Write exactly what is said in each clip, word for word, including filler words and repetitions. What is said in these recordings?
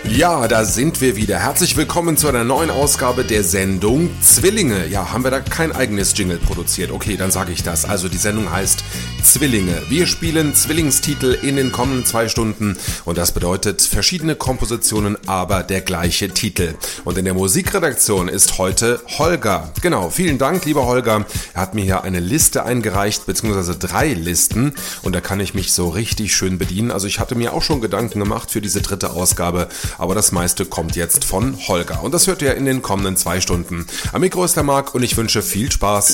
Ja, da sind wir wieder. Herzlich willkommen zu einer neuen Ausgabe der Sendung Zwillinge. Ja, haben wir da kein eigenes Jingle produziert? Okay, dann sage ich das. Also die Sendung heißt Zwillinge. Wir spielen Zwillingstitel in den kommenden zwei Stunden und das bedeutet verschiedene Kompositionen, aber der gleiche Titel. Und in der Musikredaktion ist heute Holger. Genau, vielen Dank, lieber Holger. Er hat mir hier eine Liste eingereicht, beziehungsweise drei Listen und da kann ich mich so richtig schön bedienen. Also ich hatte mir auch schon Gedanken gemacht für diese dritte Ausgabe, aber das meiste kommt jetzt von Holger. Und das hört ihr in den kommenden zwei Stunden. Am Mikro ist der Marc und ich wünsche viel Spaß.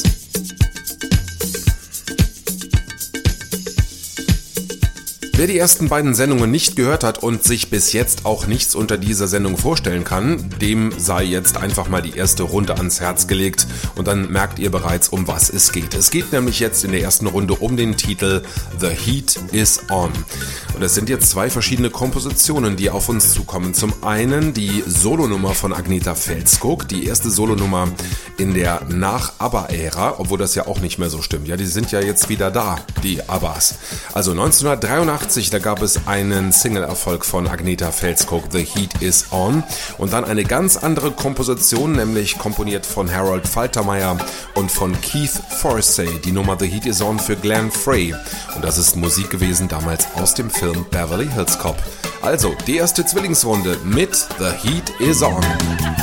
Wer die ersten beiden Sendungen nicht gehört hat und sich bis jetzt auch nichts unter dieser Sendung vorstellen kann, dem sei jetzt einfach mal die erste Runde ans Herz gelegt und dann merkt ihr bereits, um was es geht. Es geht nämlich jetzt in der ersten Runde um den Titel The Heat is On. Und es sind jetzt zwei verschiedene Kompositionen, die auf uns zukommen. Zum einen die Solonummer von Agneta Fältskog, die erste Solonummer in der Nach-ABBA-Ära, obwohl das ja auch nicht mehr so stimmt. Ja, die sind ja jetzt wieder da, die ABBAs. Also neunzehnhundertdreiundachtzig, da gab es einen Single-Erfolg von Agneta Fältskog, The Heat is On. Und dann eine ganz andere Komposition, nämlich komponiert von Harold Faltermeyer und von Keith Forsey, die Nummer The Heat is On für Glenn Frey. Und das ist Musik gewesen damals aus dem Film Beverly Hills Cop. Also, die erste Zwillingsrunde mit The Heat is On.